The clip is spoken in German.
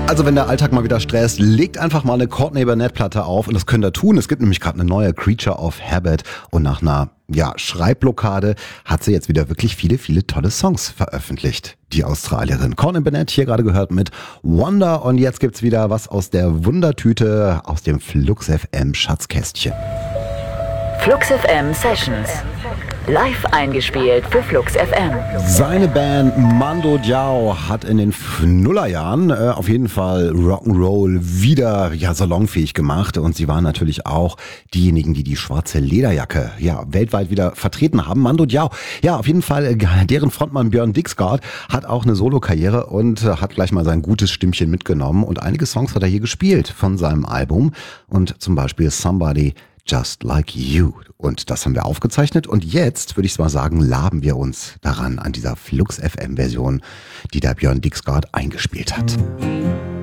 Also wenn der Alltag mal wieder stresst, legt einfach mal eine Courtney Barnett-Platte auf und das könnt ihr tun. Es gibt nämlich gerade eine neue Creature of Habit und nach einer Schreibblockade hat sie jetzt wieder wirklich viele tolle Songs veröffentlicht. Die Australierin Courtney Barnett hier gerade gehört mit Wonder und jetzt gibt's wieder was aus der Wundertüte aus dem Flux FM Schatzkästchen. Flux FM Sessions. Live eingespielt für Flux FM. Seine Band Mando Diao hat in den Nullerjahren auf jeden Fall Rock'n'Roll wieder salonfähig gemacht und sie waren natürlich auch diejenigen, die die schwarze Lederjacke weltweit wieder vertreten haben. Mando Diao, auf jeden Fall deren Frontmann Björn Dixgard hat auch eine Solokarriere und hat gleich mal sein gutes Stimmchen mitgenommen und einige Songs hat er hier gespielt von seinem Album und zum Beispiel Somebody Just Like You. Und das haben wir aufgezeichnet und jetzt, würde ich mal sagen, laben wir uns daran an dieser Flux FM Version, die der Björn Dixgard eingespielt hat.